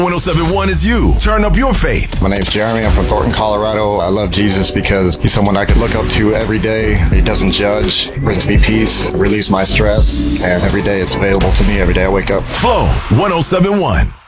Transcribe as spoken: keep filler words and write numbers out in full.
one oh seven point one is you. Turn up your faith. My name's Jeremy. I'm from Thornton, Colorado. I love Jesus because he's someone I could look up to every day. He doesn't judge, brings me peace, relieves my stress, and every day it's available to me every day I wake up. Flow one oh seven point one.